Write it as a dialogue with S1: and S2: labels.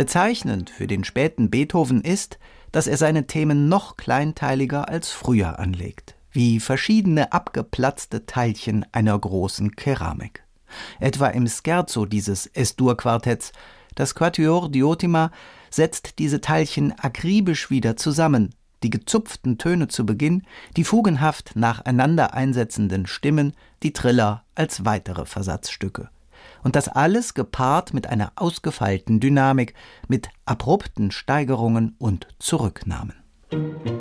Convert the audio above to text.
S1: Bezeichnend für den späten Beethoven ist, dass er seine Themen noch kleinteiliger als früher anlegt, wie verschiedene abgeplatzte Teilchen einer großen Keramik. Etwa im Scherzo dieses Es-Dur-Quartetts, das Quatuor Diotima, setzt diese Teilchen akribisch wieder zusammen, die gezupften Töne zu Beginn, die fugenhaft nacheinander einsetzenden Stimmen, die Triller als weitere Versatzstücke. Und das alles gepaart mit einer ausgefeilten Dynamik, mit abrupten Steigerungen und Zurücknahmen.